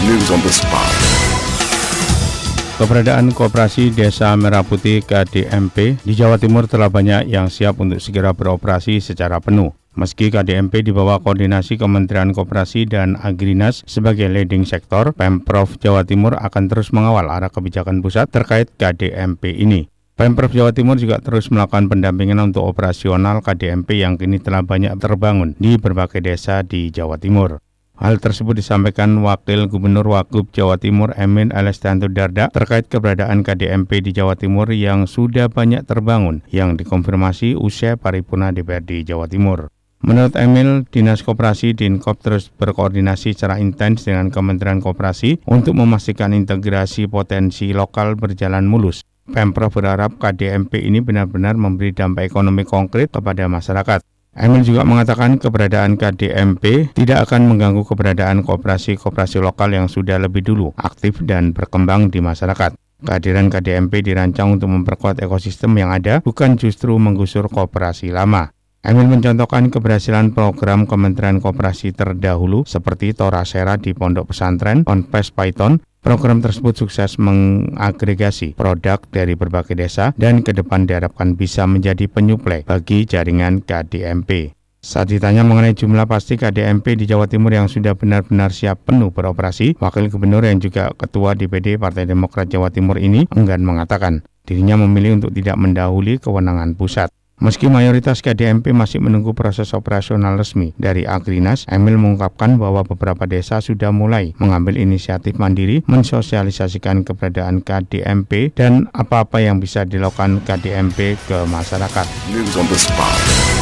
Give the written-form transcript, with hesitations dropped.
News on the spot. Keberadaan Koperasi Desa Merah Putih KDMP di Jawa Timur telah banyak yang siap untuk segera beroperasi secara penuh. Meski KDMP di bawah koordinasi Kementerian Koperasi dan Agrinas sebagai leading sektor, Pemprov Jawa Timur akan terus mengawal arah kebijakan pusat terkait KDMP ini. Pemprov Jawa Timur juga terus melakukan pendampingan untuk operasional KDMP yang kini telah banyak terbangun di berbagai desa di Jawa Timur. Hal tersebut disampaikan Wakil Gubernur Wagub Jawa Timur Emil Alexander Dardak terkait keberadaan KDMP di Jawa Timur yang sudah banyak terbangun yang dikonfirmasi usai paripurna DPRD Jawa Timur. Menurut Emil, Dinas Koperasi Dinkop terus berkoordinasi secara intens dengan Kementerian Koperasi untuk memastikan integrasi potensi lokal berjalan mulus. Pemprov berharap KDMP ini benar-benar memberi dampak ekonomi konkret kepada masyarakat. Emil juga mengatakan keberadaan KDMP tidak akan mengganggu keberadaan koperasi-koperasi lokal yang sudah lebih dulu aktif dan berkembang di masyarakat. Kehadiran KDMP dirancang untuk memperkuat ekosistem yang ada, bukan justru menggusur koperasi lama. Emil mencontohkan keberhasilan program Kementerian Koperasi terdahulu seperti Torasera di Pondok Pesantren, Ponpes Python. Program tersebut sukses mengagregasi produk dari berbagai desa dan ke depan diharapkan bisa menjadi penyuplai bagi jaringan KDMP. Saat ditanya mengenai jumlah pasti KDMP di Jawa Timur yang sudah benar-benar siap penuh beroperasi, Wakil Gubernur yang juga Ketua DPD Partai Demokrat Jawa Timur ini enggan mengatakan dirinya memilih untuk tidak mendahului kewenangan pusat. Meski mayoritas KDMP masih menunggu proses operasional resmi dari Agrinas, Emil mengungkapkan bahwa beberapa desa sudah mulai mengambil inisiatif mandiri mensosialisasikan keberadaan KDMP dan apa-apa yang bisa dilakukan KDMP ke masyarakat. News on the spot.